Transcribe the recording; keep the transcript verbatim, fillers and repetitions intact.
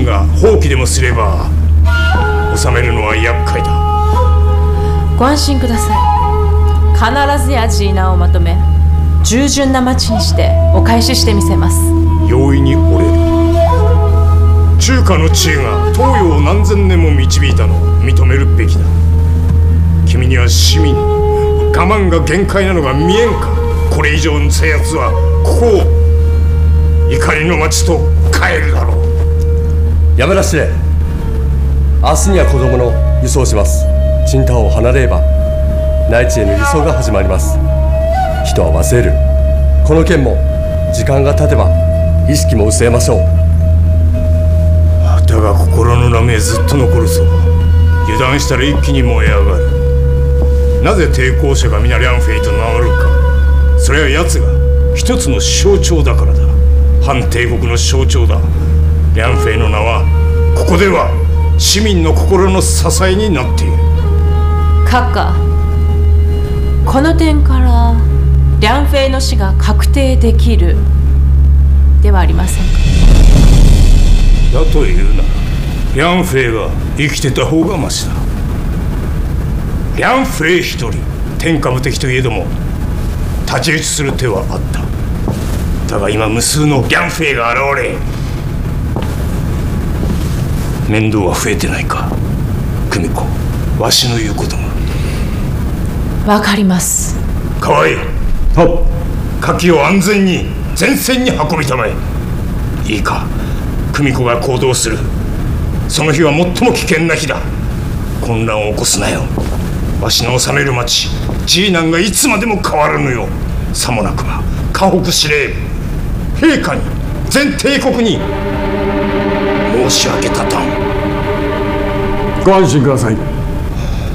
臣が放棄でもすれば治めるのは厄介だ。 ご安心ください。必ずやジーナをまとめ従順な町にしてお返ししてみせます。 容易に折れる。中華の知恵が東洋を何千年も導いたのを認めるべきだ。君には市民我慢が限界なのが見えんか。これ以上の制圧はここを怒りの町と変えるだろう。 やめなしれ。明日には子供の輸送します。青島を離れれば内地への輸送が始まります。人は忘れる。この件も時間が経てば意識も薄れましょう。 だが心の波へずっと残るぞ。油断したら一気に燃え上がる。なぜ抵抗者が皆リャンフェイと名乗るか。それは奴が一つの象徴だからだ。反帝国の象徴だ。リャンフェイの名はここでは市民の心の支えになっている。 閣下、この点からリャンフェイの死が確定できるではありませんか。 だというならリャンフェイが生きてた方がマシだ。リャンフェイ一人天下無敵といえども太刀打ちする手はあった。だが今無数のリャンフェイが現れ面倒は増えてないか。久美子、わしの言うことが。 わかります。 河合、は火器を安全に前線に運びたまえ。いいか、久美子が行動するその日は最も危険な日だ。混乱を起こすなよ。わしの治める町ジーナンがいつまでも変わらぬよ。さもなくば河北司令陛下に全帝国に申し訳立たん。 ご安心ください。